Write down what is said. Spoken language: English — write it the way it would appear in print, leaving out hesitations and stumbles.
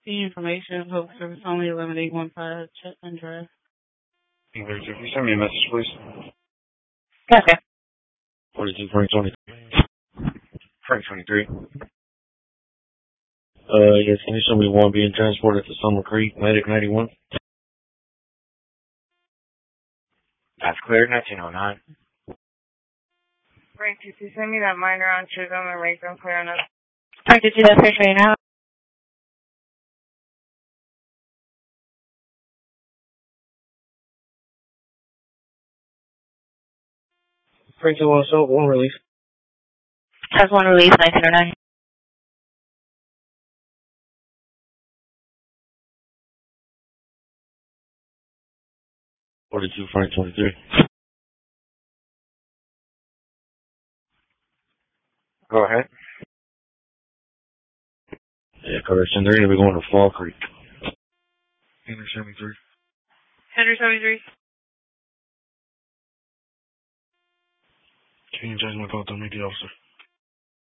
See information. Hope service only 11815. Chetland Drive. Can you send me a message, please? Okay. 42 Frank 23. Frank 23. Yes, can you show me one being transported to Summer Creek, Medic 91? That's clear, 1909. Frank, did you send me that minor on Chisholm and make them clear enough? Frank, did you do that picture right now? Frank 2 also, one release. Has one release, 1909. Frank 23. Go ahead. Yeah, correction. They're going to be going to Fall Creek. Henry 73. Henry 73. Can you change my call to meet the officer?